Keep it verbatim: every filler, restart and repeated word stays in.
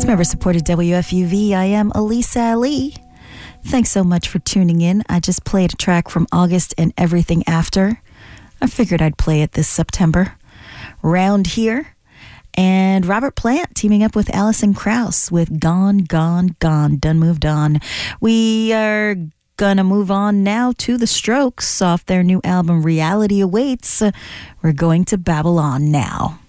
It's member-supported W F U V. I am Elisa Ali. Thanks so much for tuning in. I just played a track from August and Everything After. I figured I'd play it this September. Round Here. And Robert Plant teaming up with Alison Krauss with Gone, Gone, Gone. Done Moved On. We are gonna move on now to The Strokes off their new album Reality Awaits. We're going to Babylon now.